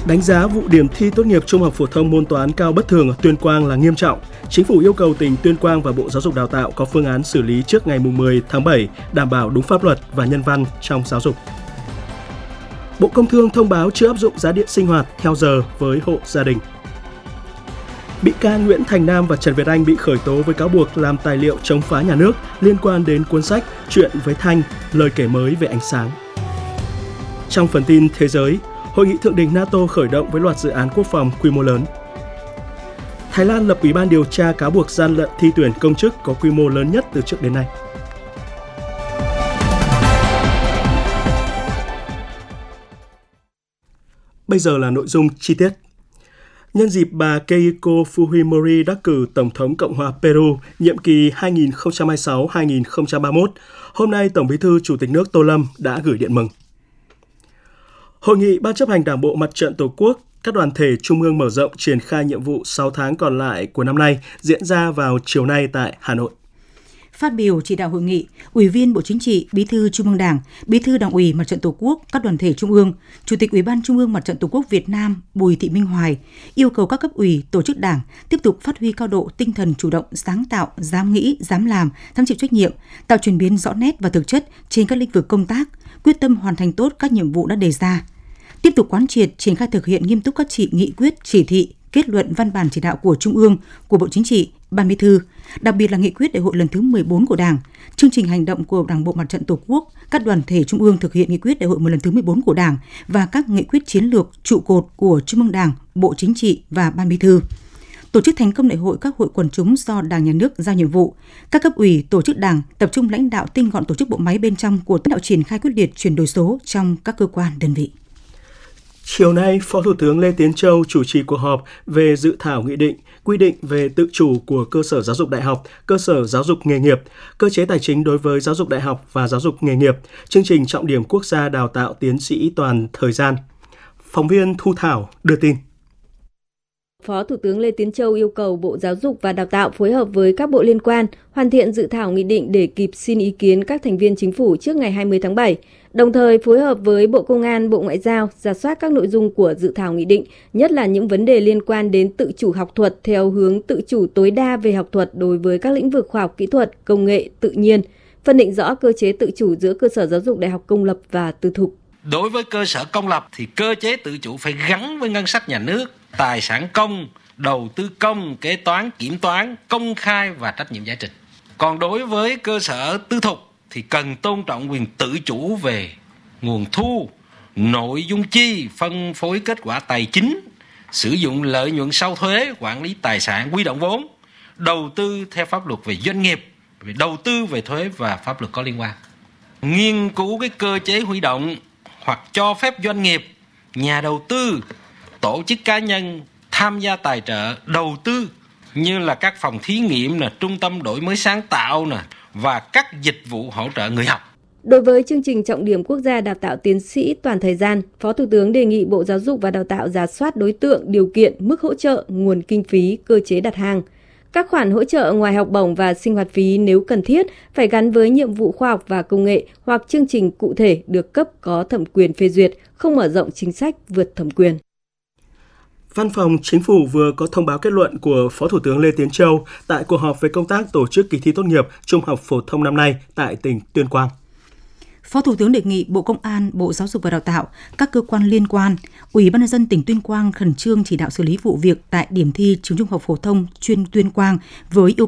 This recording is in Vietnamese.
Đánh giá vụ điểm thi tốt nghiệp trung học phổ thông môn toán cao bất thường ở Tuyên Quang là nghiêm trọng. Chính phủ yêu cầu tỉnh Tuyên Quang và Bộ Giáo dục Đào tạo có phương án xử lý trước ngày 10 tháng 7, đảm bảo đúng pháp luật và nhân văn trong giáo dục. Bộ Công Thương thông báo chưa áp dụng giá điện sinh hoạt theo giờ với hộ gia đình. Bị can Nguyễn Thành Nam và Trần Việt Anh bị khởi tố với cáo buộc làm tài liệu chống phá nhà nước liên quan đến cuốn sách Chuyện với Thanh, lời kể mới về ánh sáng. Trong phần tin thế giới, Hội nghị thượng đỉnh NATO khởi động với loạt dự án quốc phòng quy mô lớn. Thái Lan lập ủy ban điều tra cáo buộc gian lận thi tuyển công chức có quy mô lớn nhất từ trước đến nay. Bây giờ là nội dung chi tiết. Nhân dịp bà Keiko Fujimori đắc cử Tổng thống Cộng hòa Peru nhiệm kỳ 2026-2031, hôm nay Tổng Bí thư Chủ tịch nước Tô Lâm đã gửi điện mừng. Hội nghị Ban chấp hành Đảng bộ Mặt trận Tổ quốc, các đoàn thể trung ương mở rộng triển khai nhiệm vụ 6 tháng còn lại của năm nay diễn ra vào chiều nay tại Hà Nội. Phát biểu chỉ đạo hội nghị, Ủy viên Bộ Chính trị, Bí thư Trung ương Đảng, Bí thư Đảng ủy Mặt trận Tổ quốc, các đoàn thể trung ương, Chủ tịch Ủy ban Trung ương Mặt trận Tổ quốc Việt Nam Bùi Thị Minh Hoài yêu cầu các cấp ủy, tổ chức Đảng tiếp tục phát huy cao độ tinh thần chủ động, sáng tạo, dám nghĩ, dám làm, dám chịu trách nhiệm, tạo chuyển biến rõ nét và thực chất trên các lĩnh vực công tác, quyết tâm hoàn thành tốt các nhiệm vụ đã đề ra. Tiếp tục quán triệt, triển khai thực hiện nghiêm túc các nghị quyết, chỉ thị, kết luận văn bản chỉ đạo của Trung ương, của Bộ Chính trị, Ban Bí thư, đặc biệt là nghị quyết đại hội lần thứ 14 của Đảng, chương trình hành động của Đảng bộ Mặt trận Tổ quốc, các đoàn thể trung ương thực hiện nghị quyết đại hội lần thứ 14 của Đảng và các nghị quyết chiến lược trụ cột của Trung ương Đảng, Bộ Chính trị và Ban Bí thư. Tổ chức thành công đại hội các hội quần chúng do Đảng, Nhà nước giao nhiệm vụ. Các cấp ủy, tổ chức Đảng tập trung lãnh đạo tinh gọn tổ chức bộ máy bên trong của lãnh đạo triển khai quyết liệt chuyển đổi số trong các cơ quan đơn vị. Chiều nay, Phó Thủ tướng Lê Tiến Châu chủ trì cuộc họp về dự thảo nghị định quy định về tự chủ của cơ sở giáo dục đại học, cơ sở giáo dục nghề nghiệp, cơ chế tài chính đối với giáo dục đại học và giáo dục nghề nghiệp, chương trình trọng điểm quốc gia đào tạo tiến sĩ toàn thời gian. Phóng viên Thu Thảo đưa tin. Phó Thủ tướng Lê Tiến Châu yêu cầu Bộ Giáo dục và Đào tạo phối hợp với các bộ liên quan hoàn thiện dự thảo nghị định để kịp xin ý kiến các thành viên chính phủ trước ngày 20 tháng 7, đồng thời phối hợp với Bộ Công an, Bộ Ngoại giao rà soát các nội dung của dự thảo nghị định, nhất là những vấn đề liên quan đến tự chủ học thuật theo hướng tự chủ tối đa về học thuật đối với các lĩnh vực khoa học kỹ thuật, công nghệ, tự nhiên, phân định rõ cơ chế tự chủ giữa cơ sở giáo dục đại học công lập và tư thục. Đối với cơ sở công lập thì cơ chế tự chủ phải gắn với ngân sách nhà nước, tài sản công, đầu tư công, kế toán, kiểm toán, công khai và trách nhiệm giải trình. Còn đối với cơ sở tư thục thì cần tôn trọng quyền tự chủ về nguồn thu, nội dung chi, phân phối kết quả tài chính, sử dụng lợi nhuận sau thuế, quản lý tài sản, huy động vốn, đầu tư theo pháp luật về doanh nghiệp, về đầu tư về thuế và pháp luật có liên quan. Nghiên cứu cái cơ chế huy động hoặc cho phép doanh nghiệp, nhà đầu tư, tổ chức cá nhân tham gia tài trợ, đầu tư như là các phòng thí nghiệm, trung tâm đổi mới sáng tạo và các dịch vụ hỗ trợ người học. Đối với chương trình trọng điểm quốc gia đào tạo tiến sĩ toàn thời gian, Phó Thủ tướng đề nghị Bộ Giáo dục và Đào tạo rà soát đối tượng, điều kiện, mức hỗ trợ, nguồn kinh phí, cơ chế đặt hàng. Các khoản hỗ trợ ngoài học bổng và sinh hoạt phí nếu cần thiết phải gắn với nhiệm vụ khoa học và công nghệ hoặc chương trình cụ thể được cấp có thẩm quyền phê duyệt, không mở rộng chính sách vượt thẩm quyền. Văn phòng Chính phủ vừa có thông báo kết luận của Phó Thủ tướng Lê Tiến Châu tại cuộc họp về công tác tổ chức kỳ thi tốt nghiệp trung học phổ thông năm nay tại tỉnh Tuyên Quang. Phó Thủ tướng đề nghị Bộ Công an, Bộ Giáo dục và Đào tạo, các cơ quan liên quan, Ủy ban nhân dân tỉnh Tuyên Quang khẩn trương chỉ đạo xử lý vụ việc tại điểm thi trường trung học phổ thông chuyên Tuyên Quang với yêu